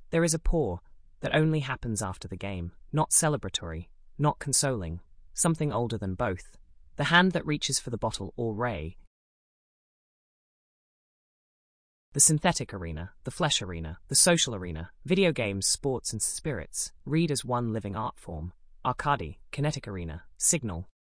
There is a pour that only happens after the game, not celebratory, not consoling, something older than both. The hand that reaches for the bottle or ray. The synthetic arena, the flesh arena, the social arena, video games, sports and spirits, read as one living art form. Arcade, kinetic arena, signal,